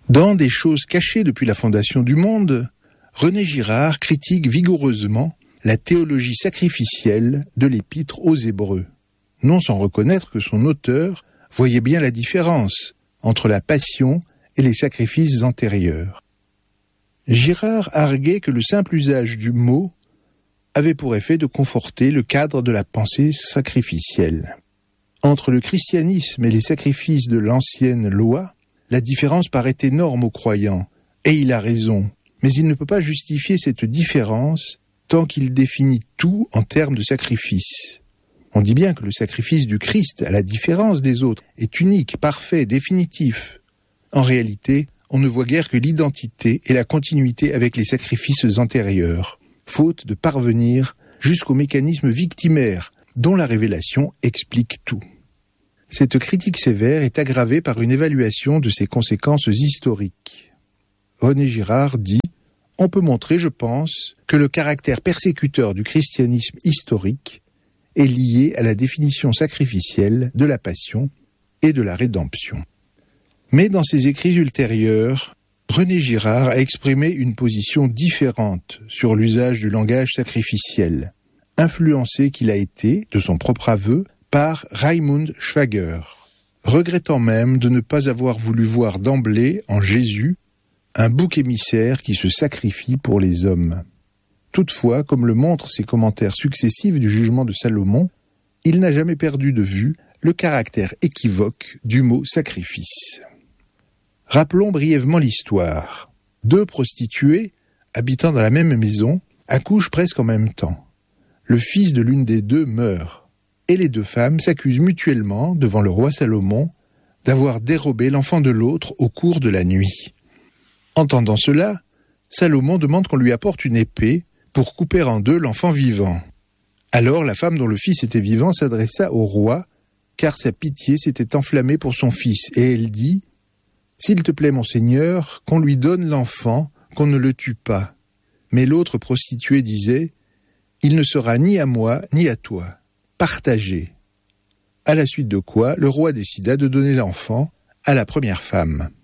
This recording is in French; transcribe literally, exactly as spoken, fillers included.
Dans Des choses cachées depuis la fondation du monde, René Girard critique vigoureusement la théologie sacrificielle de l'Épître aux Hébreux, non sans reconnaître que son auteur voyait bien la différence entre la passion et les sacrifices antérieurs. Girard arguait que le simple usage du mot avait pour effet de conforter le cadre de la pensée sacrificielle. Entre le christianisme et les sacrifices de l'ancienne loi, la différence paraît énorme aux croyants, et il a raison, mais il ne peut pas justifier cette différence tant qu'il définit tout en termes de sacrifice. On dit bien que le sacrifice du Christ, à la différence des autres, est unique, parfait, définitif. En réalité, on ne voit guère que l'identité et la continuité avec les sacrifices antérieurs, faute de parvenir jusqu'au mécanisme victimaire dont la révélation explique tout. Cette critique sévère est aggravée par une évaluation de ses conséquences historiques. René Girard dit « On peut montrer, je pense, que le caractère persécuteur du christianisme historique est lié à la définition sacrificielle de la passion et de la rédemption. » Mais dans ses écrits ultérieurs, René Girard a exprimé une position différente sur l'usage du langage sacrificiel, influencé qu'il a été, de son propre aveu, par Raimund Schwager, regrettant même de ne pas avoir voulu voir d'emblée en Jésus un bouc émissaire qui se sacrifie pour les hommes. Toutefois, comme le montrent ses commentaires successifs du jugement de Salomon, il n'a jamais perdu de vue le caractère équivoque du mot sacrifice. Rappelons brièvement l'histoire. Deux prostituées, habitant dans la même maison, accouchent presque en même temps. Le fils de l'une des deux meurt, et les deux femmes s'accusent mutuellement, devant le roi Salomon, d'avoir dérobé l'enfant de l'autre au cours de la nuit. Entendant cela, Salomon demande qu'on lui apporte une épée pour couper en deux l'enfant vivant. Alors la femme dont le fils était vivant s'adressa au roi, car sa pitié s'était enflammée pour son fils, et elle dit « S'il te plaît, mon seigneur, qu'on lui donne l'enfant, qu'on ne le tue pas. » Mais l'autre prostituée disait « Il ne sera ni à moi, ni à toi. Partagez. » À la suite de quoi, le roi décida de donner l'enfant à la première femme.